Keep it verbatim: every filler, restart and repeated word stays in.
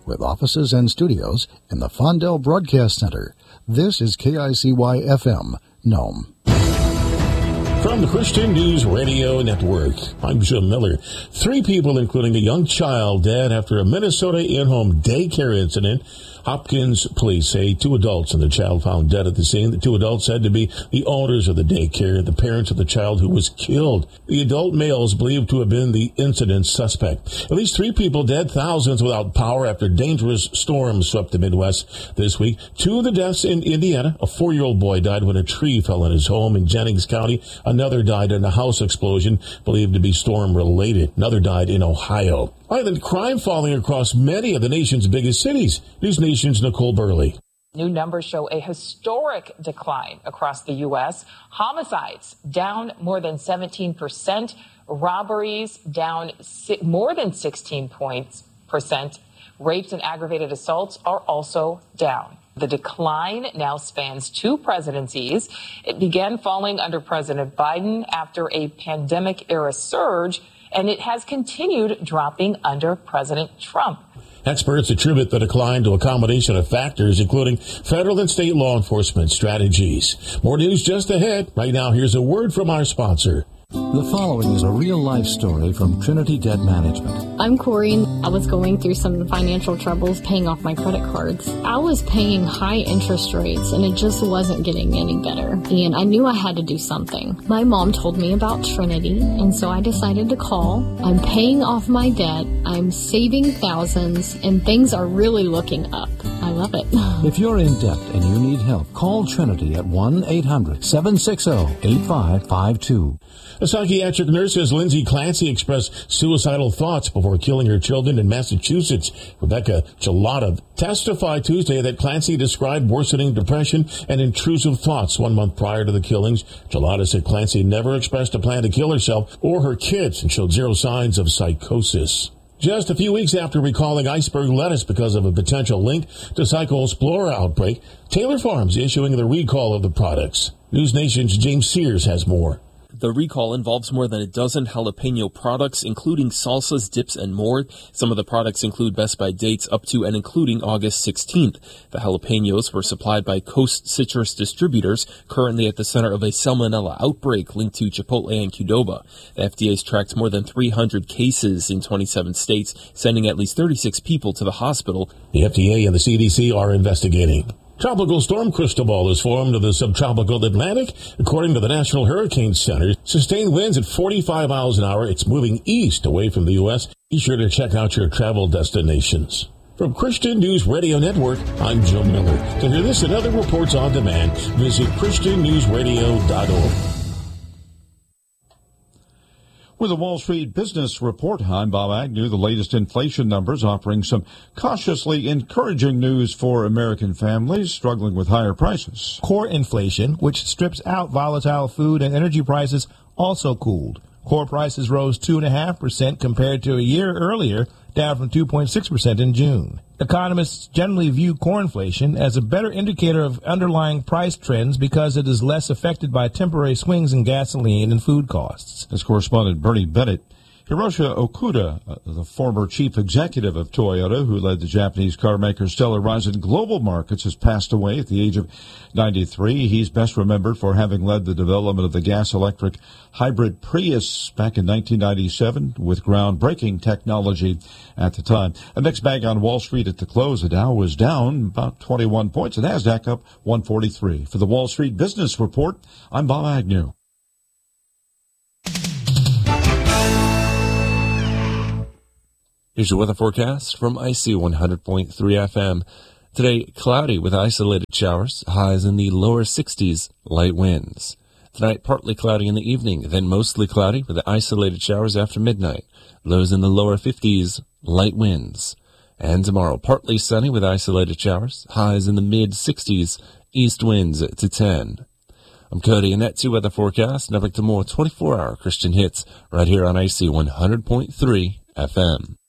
with offices and studios in the Fondell Broadcast Center. This is K I C Y F M, Nome. From the Christian News Radio Network, I'm Jim Miller. Three people, including a young child, dead after a Minnesota in-home daycare incident. Hopkins police say two adults and the child found dead at the scene. The two adults said to be the owners of the daycare, the parents of the child who was killed. The adult male is believed to have been the incident suspect. At least three people dead, thousands without power after dangerous storms swept the Midwest this week. Two of the deaths in Indiana. A four-year-old boy died when a tree fell on his home in Jennings County. Another died in a house explosion believed to be storm-related. Another died in Ohio. Violent crime falling across many of the nation's biggest cities. News Nation's Nicole Burley. New numbers show a historic decline across the U S. Homicides down more than seventeen percent. Robberies down more than sixteen percent. Rapes and aggravated assaults are also down. The decline now spans two presidencies. It began falling under President Biden after a pandemic-era surge, and it has continued dropping under President Trump. Experts attribute the decline to a combination of factors, including federal and state law enforcement strategies. More news just ahead. Right now, here's a word from our sponsor. The following is a real-life story from Trinity Debt Management. I'm Corey. I was going through some financial troubles paying off my credit cards. I was paying high interest rates, and it just wasn't getting any better. And I knew I had to do something. My mom told me about Trinity, and so I decided to call. I'm paying off my debt. I'm saving thousands, and things are really looking up. I love it. If you're in debt and you need help, call Trinity at one eight hundred seven six zero eight five five two. A psychiatric nurse says Lindsay Clancy expressed suicidal thoughts before killing her children in Massachusetts. Rebecca Gelada testified Tuesday that Clancy described worsening depression and intrusive thoughts one month prior to the killings. Gelada said Clancy never expressed a plan to kill herself or her kids and showed zero signs of psychosis. Just a few weeks after recalling iceberg lettuce because of a potential link to Cyclospora outbreak, Taylor Farms issuing the recall of the products. News Nation's James Sears has more. The recall involves more than a dozen jalapeno products, including salsas, dips, and more. Some of the products include Best By dates up to and including August sixteenth. The jalapenos were supplied by Coast Citrus Distributors, currently at the center of a salmonella outbreak linked to Chipotle and Qdoba. The F D A's tracked more than three hundred cases in twenty-seven states, sending at least thirty-six people to the hospital. The F D A and the C D C are investigating. Tropical storm Cristobal is formed of the subtropical Atlantic. According to the National Hurricane Center, sustained winds at forty-five miles an hour. It's moving east away from the U S. Be sure to check out your travel destinations. From Christian News Radio Network, I'm Joe Miller. To hear this and other reports on demand, visit christian news radio dot org. With a Wall Street Business Report, I'm Bob Agnew. The latest inflation numbers offering some cautiously encouraging news for American families struggling with higher prices. Core inflation, which strips out volatile food and energy prices, also cooled. Core prices rose two point five percent compared to a year earlier, down from two point six percent in June. Economists generally view core inflation as a better indicator of underlying price trends because it is less affected by temporary swings in gasoline and food costs. As correspondent Bernie Bennett, Hiroshi Okuda, uh, the former chief executive of Toyota, who led the Japanese car maker's stellar rise in global markets, has passed away at the age of ninety-three. He's best remembered for having led the development of the gas-electric hybrid Prius back in nineteen ninety-seven with groundbreaking technology at the time. A mixed bag on Wall Street at the close. The Dow was down about twenty-one points. The NASDAQ up one forty-three. For the Wall Street Business Report, I'm Bob Agnew. Here's your weather forecast from I C one hundred point three F M. Today, cloudy with isolated showers, highs in the lower sixties, light winds. Tonight, partly cloudy in the evening, then mostly cloudy with isolated showers after midnight, lows in the lower fifties, light winds. And tomorrow, partly sunny with isolated showers, highs in the mid-sixties, east winds to ten. I'm Cody, and that's your weather forecast. Now back to more twenty-four hour Christian hits right here on I C one hundred point three F M.